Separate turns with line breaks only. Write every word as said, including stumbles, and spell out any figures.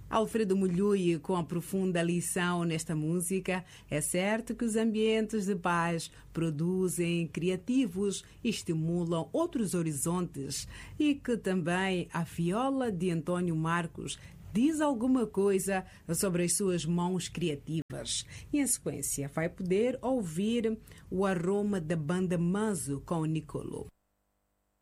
Alfredo Mulhui com a profunda lição nesta música. É certo que os ambientes de paz produzem criativos e estimulam outros horizontes e que também a viola de Antônio Marcos diz alguma coisa sobre as suas mãos criativas. E em sequência vai poder ouvir o aroma da banda Manzo com o Nicolo.